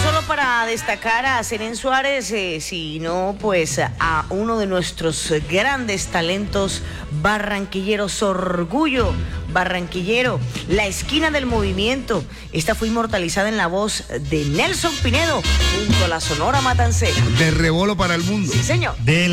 solo para destacar a Zenén Suárez, sino pues a uno de nuestros grandes talentos barranquilleros, orgullo barranquillero, la esquina del movimiento. Esta fue inmortalizada en la voz de Nelson Pinedo junto a la Sonora Matancera. De Rebolo para el Mundo. Sí, señor. De